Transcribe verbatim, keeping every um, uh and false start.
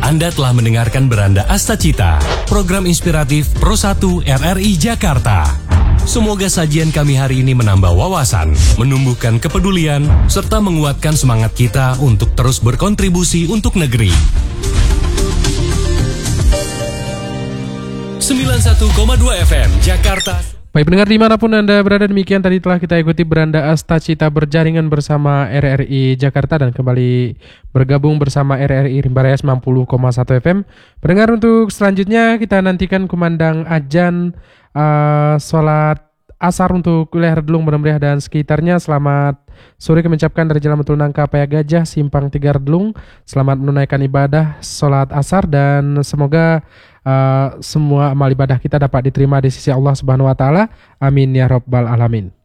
Anda telah mendengarkan Beranda Astacita, program inspiratif Pro satu R R I Jakarta. Semoga sajian kami hari ini menambah wawasan, menumbuhkan kepedulian, serta menguatkan semangat kita untuk terus berkontribusi untuk negeri. sembilan puluh satu koma dua F M Jakarta. Baik pendengar dimanapun Anda berada, demikian tadi telah kita ikuti Beranda Astacita berjaringan bersama R R I Jakarta dan kembali bergabung bersama R R I Rimba Raya sembilan puluh koma satu F M. Pendengar, untuk selanjutnya kita nantikan kumandang azan uh, sholat asar untuk wilayah Redlung, Benemriah dan sekitarnya. Selamat sore kami ucapkan dari Jalan Betul Nangka Paya Gajah, Simpang tiga Redlung. Selamat menunaikan ibadah sholat asar dan semoga Uh, semua amal ibadah kita dapat diterima di sisi Allah Subhanahu wa taala. Amin ya rabbal alamin.